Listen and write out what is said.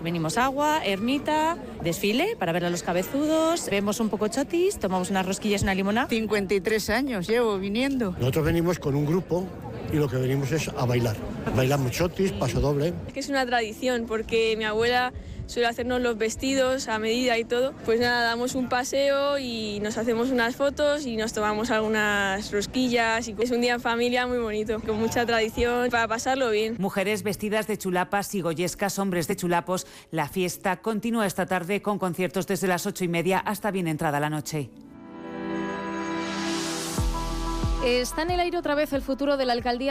Venimos agua, ermita, desfile para ver a los cabezudos, vemos un poco chotis, tomamos unas rosquillas y una limonada. 53 años llevo viniendo. Nosotros venimos con un grupo y lo que venimos es a bailar. Bailamos chotis, paso doble. Es que es una tradición porque mi abuela suele hacernos los vestidos a medida y todo. Pues nada, damos un paseo y nos hacemos unas fotos y nos tomamos algunas rosquillas. Y es un día en familia muy bonito, con mucha tradición para pasarlo bien. Mujeres vestidas de chulapas y goyescas, hombres de chulapos. La fiesta continúa esta tarde con conciertos desde las 8:30 hasta bien entrada la noche. Está en el aire otra vez el futuro de la alcaldía